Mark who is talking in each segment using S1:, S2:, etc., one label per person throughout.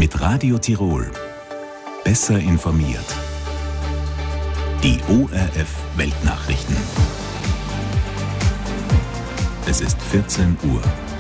S1: Mit Radio Tirol. Besser informiert. Die ORF Weltnachrichten. Es ist 14 Uhr.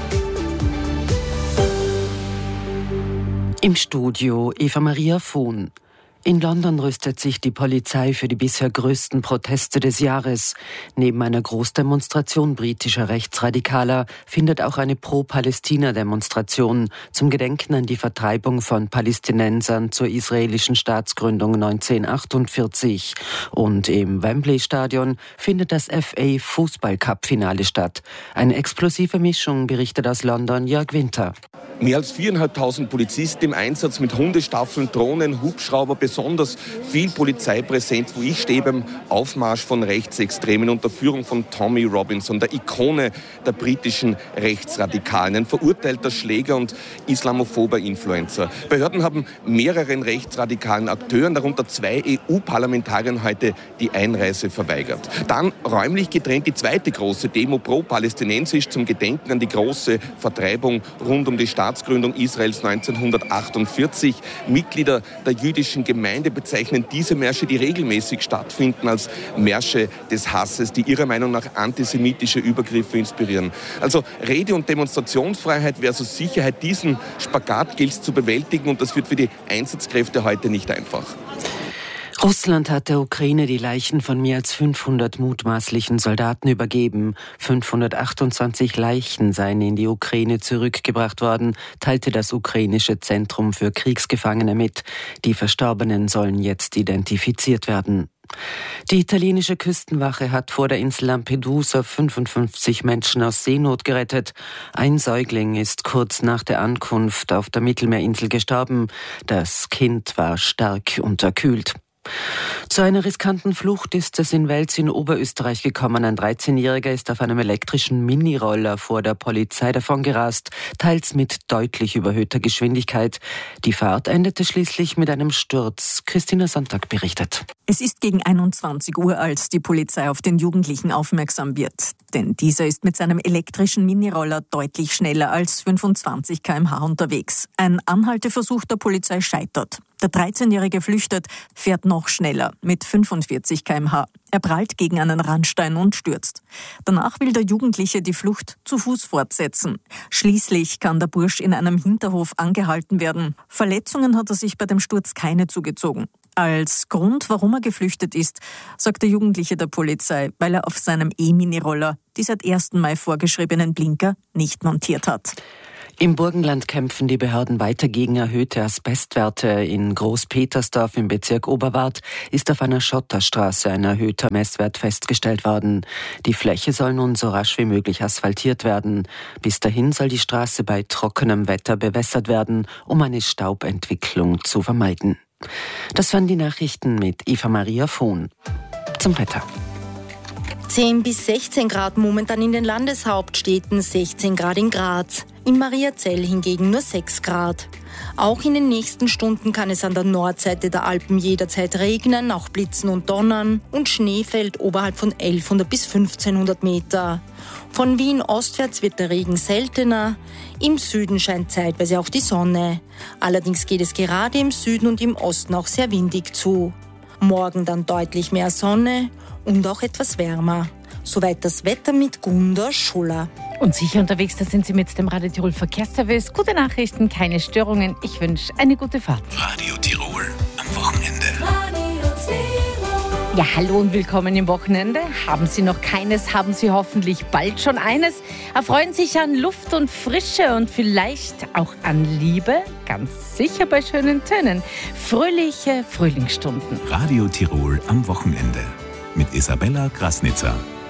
S2: Im Studio Eva Maria Vohn. In London rüstet sich die Polizei für die bisher größten Proteste des Jahres. Neben einer Großdemonstration britischer Rechtsradikaler findet auch eine Pro-Palästina-Demonstration zum Gedenken an die Vertreibung von Palästinensern zur israelischen Staatsgründung 1948. Und im Wembley-Stadion findet das FA-Fußball-Cup-Finale statt. Eine explosive Mischung, berichtet aus London Jörg Winter.
S3: Mehr als 4.500 Polizisten im Einsatz mit Hundestaffeln, Drohnen, Hubschrauber, besonders viel Polizeipräsenz, wo ich stehe beim Aufmarsch von Rechtsextremen unter Führung von Tommy Robinson, der Ikone der britischen Rechtsradikalen, ein verurteilter Schläger und islamophober Influencer. Behörden haben mehreren rechtsradikalen Akteuren, darunter 2 EU-Parlamentariern, heute die Einreise verweigert. Dann räumlich getrennt die zweite große Demo pro-palästinensisch zum Gedenken an die große Vertreibung rund um die Staatsgründung Israels 1948. Mitglieder der jüdischen Gemeinde bezeichnen diese Märsche, die regelmäßig stattfinden, als Märsche des Hasses, die ihrer Meinung nach antisemitische Übergriffe inspirieren. Also Rede- und Demonstrationsfreiheit versus Sicherheit, diesen Spagat gilt es zu bewältigen und das wird für die Einsatzkräfte heute nicht einfach.
S2: Russland hat der Ukraine die Leichen von mehr als 500 mutmaßlichen Soldaten übergeben. 528 Leichen seien in die Ukraine zurückgebracht worden, teilte das ukrainische Zentrum für Kriegsgefangene mit. Die Verstorbenen sollen jetzt identifiziert werden. Die italienische Küstenwache hat vor der Insel Lampedusa 55 Menschen aus Seenot gerettet. Ein Säugling ist kurz nach der Ankunft auf der Mittelmeerinsel gestorben. Das Kind war stark unterkühlt. Zu einer riskanten Flucht ist es in Wels in Oberösterreich gekommen. Ein 13-Jähriger ist auf einem elektrischen Miniroller vor der Polizei davongerast, teils mit deutlich überhöhter Geschwindigkeit. Die Fahrt endete schließlich mit einem Sturz. Christina Sonntag berichtet.
S4: Es ist gegen 21 Uhr, als die Polizei auf den Jugendlichen aufmerksam wird. Denn dieser ist mit seinem elektrischen Miniroller deutlich schneller als 25 km/h unterwegs. Ein Anhalteversuch der Polizei scheitert. Der 13-Jährige flüchtet, fährt noch schneller mit 45 km/h. Er prallt gegen einen Randstein und stürzt. Danach will der Jugendliche die Flucht zu Fuß fortsetzen. Schließlich kann der Bursch in einem Hinterhof angehalten werden. Verletzungen hat er sich bei dem Sturz keine zugezogen. Als Grund, warum er geflüchtet ist, sagt der Jugendliche der Polizei, weil er auf seinem E-Mini-Roller die seit 1. Mai vorgeschriebenen Blinker nicht montiert hat.
S2: Im Burgenland kämpfen die Behörden weiter gegen erhöhte Asbestwerte. In Großpetersdorf im Bezirk Oberwart ist auf einer Schotterstraße ein erhöhter Messwert festgestellt worden. Die Fläche soll nun so rasch wie möglich asphaltiert werden. Bis dahin soll die Straße bei trockenem Wetter bewässert werden, um eine Staubentwicklung zu vermeiden. Das waren die Nachrichten mit Eva Maria Vohn. Zum Wetter.
S5: 10 bis 16 Grad momentan in den Landeshauptstädten, 16 Grad in Graz. In Mariazell hingegen nur 6 Grad. Auch in den nächsten Stunden kann es an der Nordseite der Alpen jederzeit regnen, auch blitzen und donnern und Schnee fällt oberhalb von 1100 bis 1500 Meter. Von Wien ostwärts wird der Regen seltener, im Süden scheint zeitweise auch die Sonne. Allerdings geht es gerade im Süden und im Osten auch sehr windig zu. Morgen dann deutlich mehr Sonne und auch etwas wärmer. Soweit das Wetter mit Gunda Schuller.
S6: Und sicher unterwegs, da sind Sie mit dem Radio Tirol Verkehrsservice. Gute Nachrichten, keine Störungen. Ich wünsche eine gute Fahrt.
S1: Radio Tirol am Wochenende.
S6: Ja, hallo und willkommen im Wochenende. Haben Sie noch keines, haben Sie hoffentlich bald schon eines. Erfreuen sich an Luft und Frische und vielleicht auch an Liebe. Ganz sicher bei schönen Tönen. Fröhliche Frühlingsstunden.
S1: Radio Tirol am Wochenende mit Isabella Krasnitzer.